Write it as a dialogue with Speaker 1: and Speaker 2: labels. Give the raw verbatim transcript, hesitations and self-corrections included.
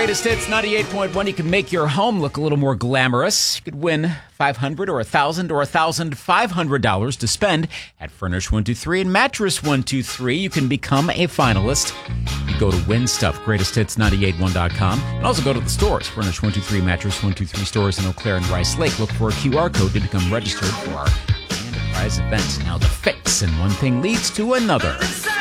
Speaker 1: Greatest Hits ninety-eight point one. You can make your home look a little more glamorous. You could win five hundred dollars or one thousand dollars or one thousand five hundred dollars to spend at Furnish one two three and Mattress one two three. You can become a finalist. You go to Win Stuff, greatest hits nine eight one dot com. And also go to the stores, Furnish one two three, Mattress one two three stores in Eau Claire and Rice Lake. Look for a Q R code to become registered for our grand prize event. Now the fix, and one thing leads to another.